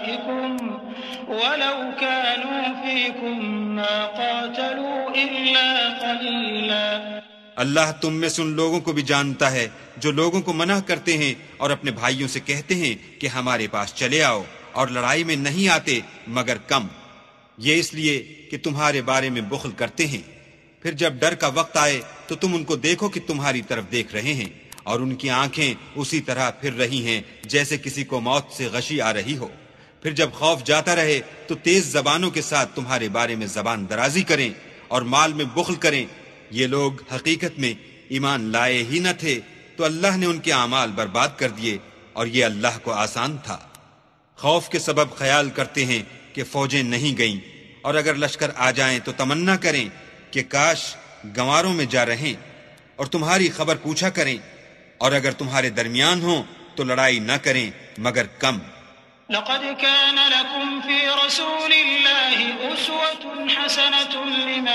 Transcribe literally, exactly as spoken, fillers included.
آبائكم ولو كانوا فيكم ما قاتلوا إلا قليلا۔ اللہ تم میں سے ان لوگوں کو بھی جانتا ہے جو لوگوں کو منع کرتے ہیں اور اپنے بھائیوں سے کہتے ہیں کہ ہمارے پاس چلے آؤ، اور لڑائی میں نہیں آتے مگر کم، یہ اس لیے کہ تمہارے بارے میں بخل کرتے ہیں۔ پھر جب ڈر کا وقت آئے تو تم ان کو دیکھو کہ تمہاری طرف دیکھ رہے ہیں، اور ان کی آنکھیں اسی طرح پھر رہی ہیں جیسے کسی کو موت سے غشی آ رہی ہو۔ پھر جب خوف جاتا رہے تو تیز زبانوں کے ساتھ تمہارے بارے میں زبان درازی کریں اور مال میں بخل کریں۔ یہ لوگ حقیقت میں ایمان لائے ہی نہ تھے تو اللہ نے ان کے اعمال برباد کر دیے، اور یہ اللہ کو آسان تھا۔ خوف کے سبب خیال کرتے ہیں کہ فوجیں نہیں گئیں، اور اگر لشکر آ جائیں تو تمنا کریں کہ کاش گنواروں میں جا رہیں اور تمہاری خبر پوچھا کریں، اور اگر تمہارے درمیان ہوں تو لڑائی نہ کریں مگر کم۔ لقد كان لكم في رسول الله أسوة حسنة لمن